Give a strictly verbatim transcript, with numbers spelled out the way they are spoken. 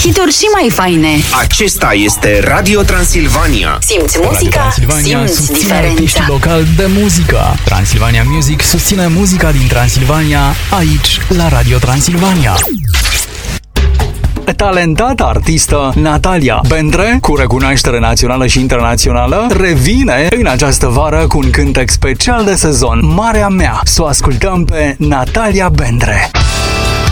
hituri și mai faine. Acesta este Radio Transilvania. Simți muzica, Transilvania simți susține diferența. artiștii locali de muzică. Transilvania Music susține muzica din Transilvania aici, la Radio Transilvania. Talentata artistă Natalia Bendre, cu recunoaștere națională și internațională, revine în această vară cu un cântec special de sezon, Marea Mea. Să o ascultăm pe Natalia Bendre.